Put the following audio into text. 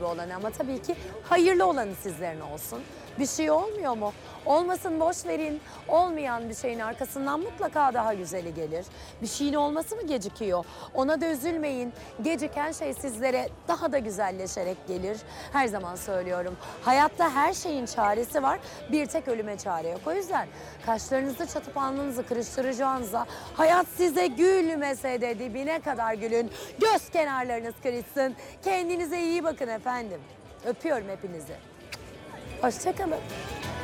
olanı ama tabii ki hayırlı olanı sizlerin olsun. Bir şey olmuyor mu? Olmasın boş verin. Olmayan bir şeyin arkasından mutlaka daha güzeli gelir. Bir şeyin olması mı gecikiyor? Ona da üzülmeyin. Geciken şey sizlere daha da güzelleşerek gelir. Her zaman söylüyorum. Hayatta her şeyin çaresi var. Bir tek ölüme çare yok. O yüzden kaşlarınızı çatıp alnınızı kırıştıracağınıza hayat size gülmese de dibine kadar gülün. Göz kenarlarınız kırışsın. Kendinize iyi bakın efendim. Öpüyorum hepinizi. Hoşça kalın.